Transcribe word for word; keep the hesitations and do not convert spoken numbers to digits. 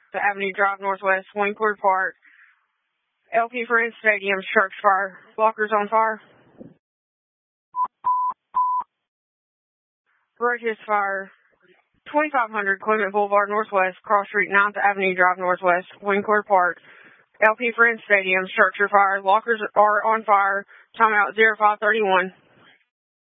to Avenue Drive Northwest, Winkler Park. L P Friends Stadium, structure fire. Lockers on fire. Roaches fire. twenty-five hundred Clement Boulevard Northwest, Cross Street, ninth Avenue Drive Northwest, Winkler Park. L P Friends Stadium, structure fire. Lockers are on fire. Timeout zero five thirty-one.